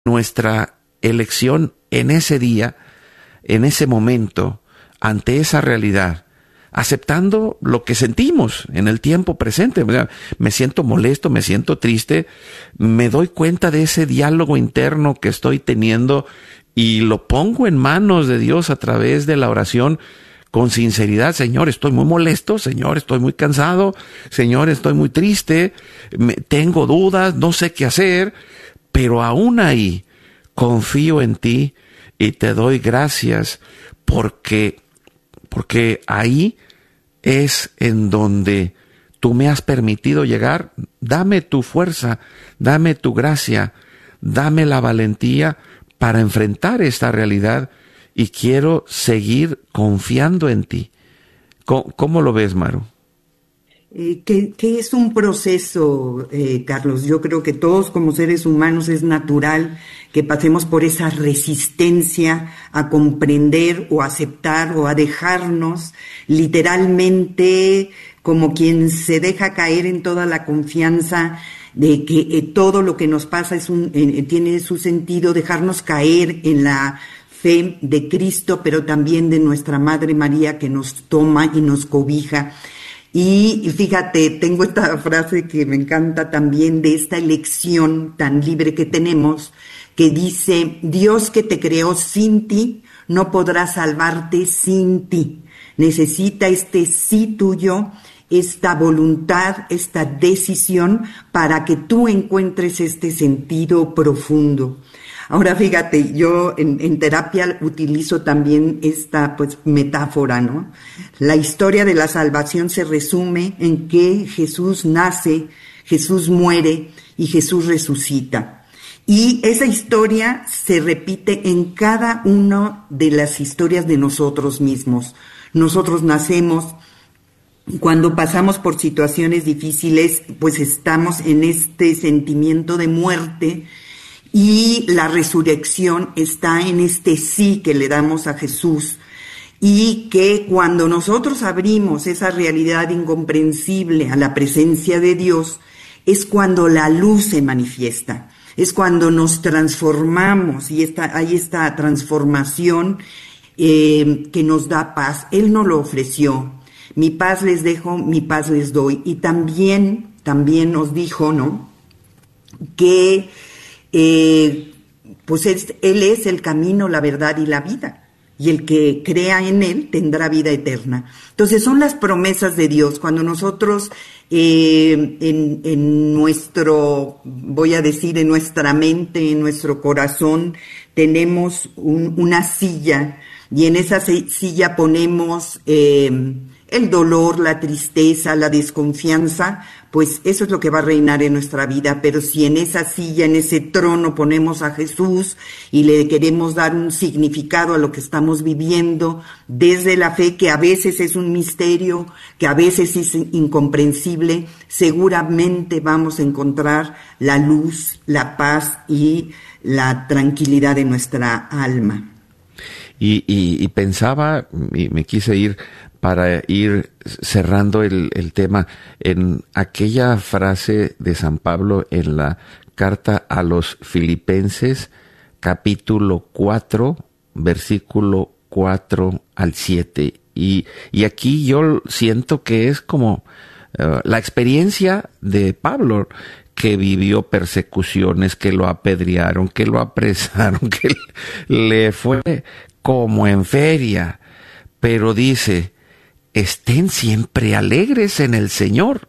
nuestra elección en ese día, en ese momento, ante esa realidad, aceptando lo que sentimos en el tiempo presente. Me siento molesto, me siento triste, me doy cuenta de ese diálogo interno que estoy teniendo y lo pongo en manos de Dios a través de la oración con sinceridad. Señor, estoy muy molesto, Señor, estoy muy cansado, Señor, estoy muy triste, tengo dudas, no sé qué hacer, pero aún ahí confío en ti y te doy gracias porque ahí es en donde tú me has permitido llegar. Dame tu fuerza, dame tu gracia, dame la valentía para enfrentar esta realidad y quiero seguir confiando en ti. ¿Cómo lo ves, Maru? Que es un proceso, Carlos. Yo creo que todos como seres humanos es natural que pasemos por esa resistencia a comprender o a aceptar o a dejarnos literalmente como quien se deja caer en toda la confianza de que todo lo que nos pasa tiene su sentido, dejarnos caer en la fe de Cristo, pero también de nuestra Madre María que nos toma y nos cobija. Y fíjate, tengo esta frase que me encanta también de esta elección tan libre que tenemos, que dice: Dios que te creó sin ti, no podrá salvarte sin ti. Necesita este sí tuyo, esta voluntad, esta decisión para que tú encuentres este sentido profundo. Ahora fíjate, yo en terapia utilizo también esta metáfora, ¿no? La historia de la salvación se resume en que Jesús nace, Jesús muere y Jesús resucita. Y esa historia se repite en cada una de las historias de nosotros mismos. Nosotros nacemos, cuando pasamos por situaciones difíciles, pues estamos en este sentimiento de muerte. Y la resurrección está en este sí que le damos a Jesús, y que cuando nosotros abrimos esa realidad incomprensible a la presencia de Dios, es cuando la luz se manifiesta, es cuando nos transformamos y hay esta transformación que nos da paz. Él nos lo ofreció. Mi paz les dejo, mi paz les doy. Y también nos dijo, ¿no?, que pues Él es el camino, la verdad y la vida, y el que crea en Él tendrá vida eterna. Entonces son las promesas de Dios. Cuando nosotros en nuestro, voy a decir, en nuestra mente, en nuestro corazón, tenemos una silla, y en esa silla ponemos el dolor, la tristeza, la desconfianza, pues eso es lo que va a reinar en nuestra vida. Pero si en esa silla, en ese trono ponemos a Jesús y le queremos dar un significado a lo que estamos viviendo desde la fe, que a veces es un misterio, que a veces es incomprensible, seguramente vamos a encontrar la luz, la paz y la tranquilidad de nuestra alma. Y pensaba, y me quise ir para ir cerrando el tema, en aquella frase de San Pablo en la carta a los Filipenses, capítulo 4, versículo 4 al 7. Y aquí yo siento que es como la experiencia de Pablo, que vivió persecuciones, que lo apedrearon, que lo apresaron, que le fue como en feria, pero dice: estén siempre alegres en el Señor.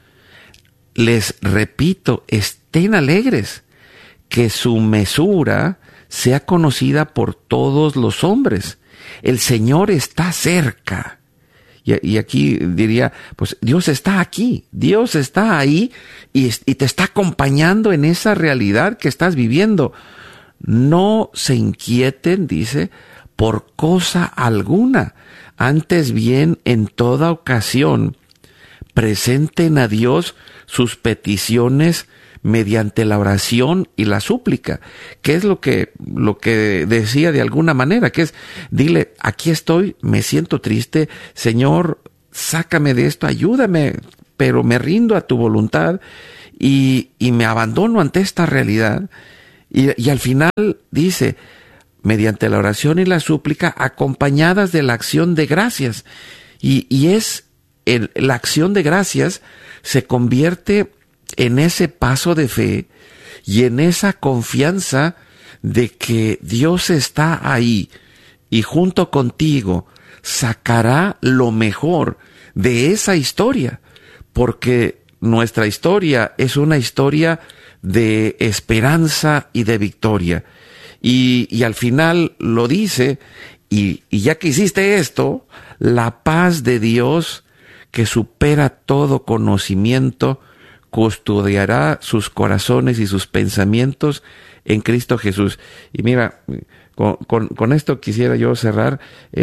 Les repito, estén alegres, que su mesura sea conocida por todos los hombres. El Señor está cerca. Y aquí diría, pues Dios está aquí, Dios está ahí y te está acompañando en esa realidad que estás viviendo. No se inquieten, dice, por cosa alguna. Antes bien, en toda ocasión, presenten a Dios sus peticiones mediante la oración y la súplica, que es lo que decía de alguna manera, que es: dile, aquí estoy, me siento triste, Señor, sácame de esto, ayúdame, pero me rindo a tu voluntad y me abandono ante esta realidad. Y al final dice, mediante la oración y la súplica, acompañadas de la acción de gracias. Y la acción de gracias se convierte en ese paso de fe y en esa confianza de que Dios está ahí y junto contigo sacará lo mejor de esa historia, porque nuestra historia es una historia de esperanza y de victoria. Y al final lo dice, y ya que hiciste esto, la paz de Dios, que supera todo conocimiento, custodiará sus corazones y sus pensamientos en Cristo Jesús. Y mira, con esto quisiera yo cerrar,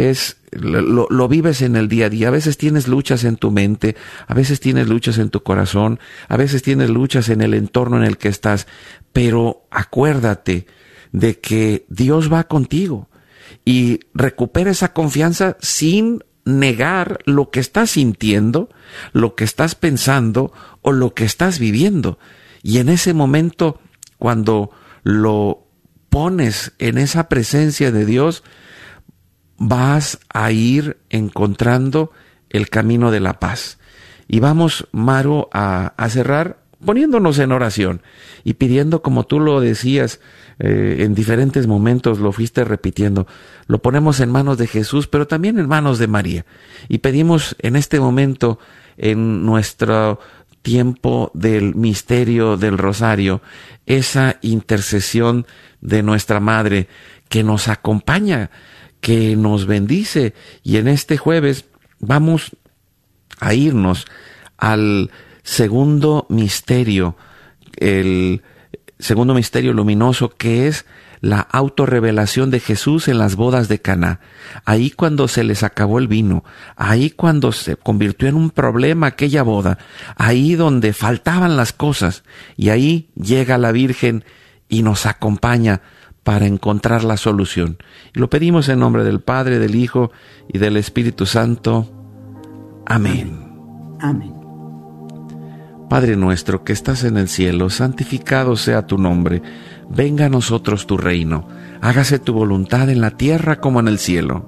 lo vives en el día a día. A veces tienes luchas en tu mente, a veces tienes luchas en tu corazón, a veces tienes luchas en el entorno en el que estás, pero acuérdate de que Dios va contigo y recupera esa confianza sin negar lo que estás sintiendo, lo que estás pensando o lo que estás viviendo. Y en ese momento, cuando lo pones en esa presencia de Dios, vas a ir encontrando el camino de la paz. Y vamos, Maru, a cerrar poniéndonos en oración y pidiendo, como tú lo decías, en diferentes momentos lo fuiste repitiendo, lo ponemos en manos de Jesús, pero también en manos de María. Y pedimos en este momento, en nuestro tiempo del misterio del rosario, esa intercesión de nuestra Madre que nos acompaña, que nos bendice. Y en este jueves vamos a irnos al segundo misterio, el segundo misterio luminoso, que es la autorrevelación de Jesús en las bodas de Caná. Ahí cuando se les acabó el vino, ahí cuando se convirtió en un problema aquella boda, ahí donde faltaban las cosas, y ahí llega la Virgen y nos acompaña para encontrar la solución. Y lo pedimos en nombre del Padre, del Hijo y del Espíritu Santo. Amén. Amén. Padre nuestro que estás en el cielo, santificado sea tu nombre. Venga a nosotros tu reino. Hágase tu voluntad en la tierra como en el cielo.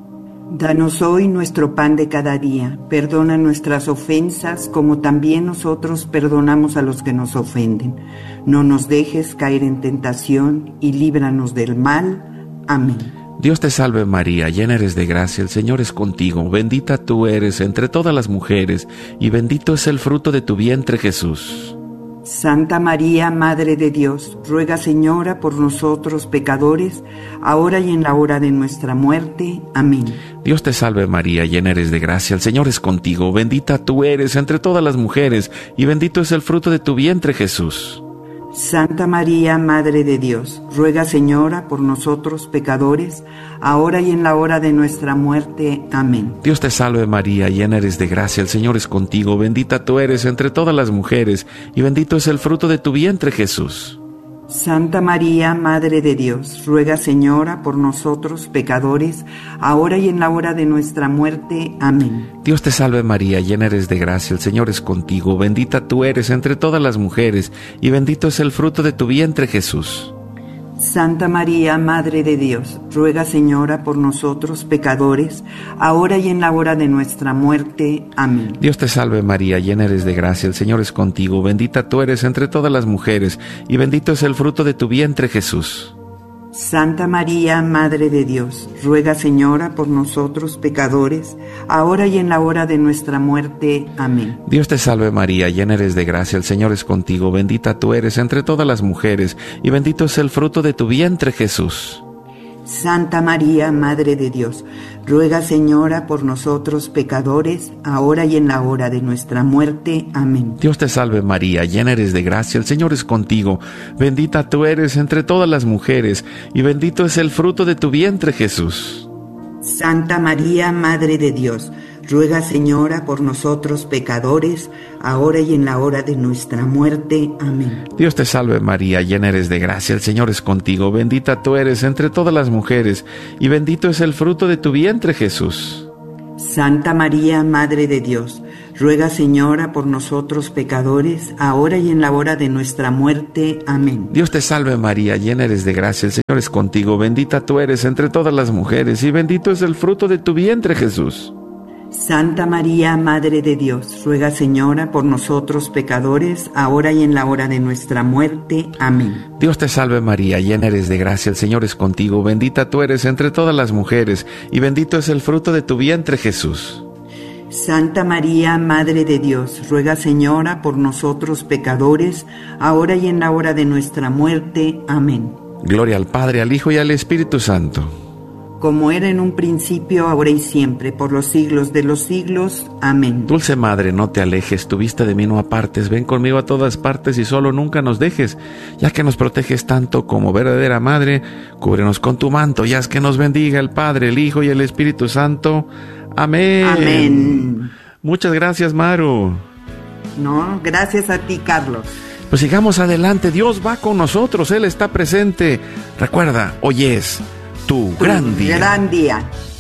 Danos hoy nuestro pan de cada día. Perdona nuestras ofensas como también nosotros perdonamos a los que nos ofenden. No nos dejes caer en tentación y líbranos del mal. Amén. Dios te salve María, llena eres de gracia, el Señor es contigo, bendita tú eres entre todas las mujeres, y bendito es el fruto de tu vientre Jesús. Santa María, Madre de Dios, ruega, Señora, por nosotros pecadores, ahora y en la hora de nuestra muerte. Amén. Dios te salve María, llena eres de gracia, el Señor es contigo, bendita tú eres entre todas las mujeres, y bendito es el fruto de tu vientre Jesús. Santa María, Madre de Dios, ruega, Señora, por nosotros pecadores, ahora y en la hora de nuestra muerte. Amén. Dios te salve María, llena eres de gracia, el Señor es contigo, bendita tú eres entre todas las mujeres, y bendito es el fruto de tu vientre Jesús. Santa María, Madre de Dios, ruega, Señora, por nosotros pecadores, ahora y en la hora de nuestra muerte. Amén. Dios te salve María, llena eres de gracia, el Señor es contigo, bendita tú eres entre todas las mujeres, y bendito es el fruto de tu vientre Jesús. Santa María, Madre de Dios, ruega, Señora, por nosotros pecadores, ahora y en la hora de nuestra muerte. Amén. Dios te salve María, llena eres de gracia, el Señor es contigo, bendita tú eres entre todas las mujeres, y bendito es el fruto de tu vientre Jesús. Santa María, Madre de Dios, ruega, Señora, por nosotros pecadores, ahora y en la hora de nuestra muerte. Amén. Dios te salve María, llena eres de gracia, el Señor es contigo, bendita tú eres entre todas las mujeres, y bendito es el fruto de tu vientre Jesús. Santa María, Madre de Dios, ruega, Señora, por nosotros pecadores, ahora y en la hora de nuestra muerte. Amén. Dios te salve María, llena eres de gracia, el Señor es contigo, bendita tú eres entre todas las mujeres, y bendito es el fruto de tu vientre Jesús. Santa María, Madre de Dios, ruega, Señora, por nosotros pecadores, ahora y en la hora de nuestra muerte. Amén. Dios te salve María, llena eres de gracia, el Señor es contigo, bendita tú eres entre todas las mujeres, y bendito es el fruto de tu vientre Jesús. Santa María, Madre de Dios, ruega, Señora, por nosotros pecadores, ahora y en la hora de nuestra muerte. Amén. Dios te salve María, llena eres de gracia, el Señor es contigo, bendita tú eres entre todas las mujeres, y bendito es el fruto de tu vientre, Jesús. Santa María, Madre de Dios, ruega, Señora, por nosotros pecadores, ahora y en la hora de nuestra muerte. Amén. Dios te salve María, llena eres de gracia, el Señor es contigo, bendita tú eres entre todas las mujeres, y bendito es el fruto de tu vientre, Jesús. Santa María, Madre de Dios, ruega, Señora, por nosotros pecadores, ahora y en la hora de nuestra muerte. Amén. Gloria al Padre, al Hijo y al Espíritu Santo. Como era en un principio, ahora y siempre, por los siglos de los siglos. Amén. Dulce Madre, no te alejes, tu vista de mí no apartes, ven conmigo a todas partes y solo nunca nos dejes, ya que nos proteges tanto como verdadera Madre, cúbrenos con tu manto, y haz que nos bendiga el Padre, el Hijo y el Espíritu Santo. Amén. Amén. Muchas gracias, Maru. No, gracias a ti, Carlos. Pues sigamos adelante, Dios va con nosotros, Él está presente. Recuerda, hoy es tu gran día. Gran día.